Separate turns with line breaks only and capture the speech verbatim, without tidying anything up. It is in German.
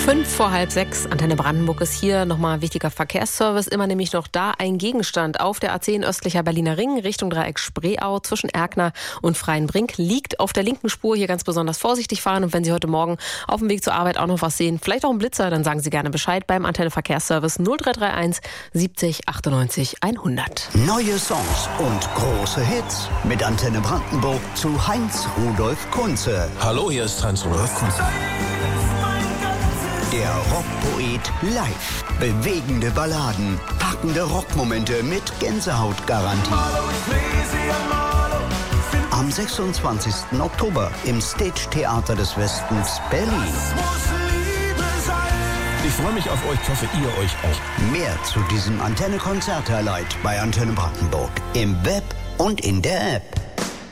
Fünf vor halb sechs, Antenne Brandenburg ist hier. Nochmal wichtiger Verkehrsservice, immer nämlich noch da ein Gegenstand auf der A zehn östlicher Berliner Ring Richtung Dreieck Spreeau zwischen Erkner und Freienbrink liegt auf der linken Spur. Hier ganz besonders vorsichtig fahren und wenn Sie heute Morgen auf dem Weg zur Arbeit auch noch was sehen, vielleicht auch einen Blitzer, dann sagen Sie gerne Bescheid beim Antenne Verkehrsservice null drei drei eins siebzig achtundneunzig hundert.
Neue Songs und große Hits mit Antenne Brandenburg zu Heinz Rudolf Kunze.
Hallo, hier ist Heinz Rudolf Kunze.
Der Rockpoet live. Bewegende Balladen, packende Rockmomente mit Gänsehautgarantie. Am sechsundzwanzigsten Oktober im Stage Theater des Westens Berlin.
Ich freue mich auf euch, ich hoffe ihr euch auch.
Mehr zu diesem Antenne-Konzert-Highlight bei Antenne Brandenburg im Web und in der App.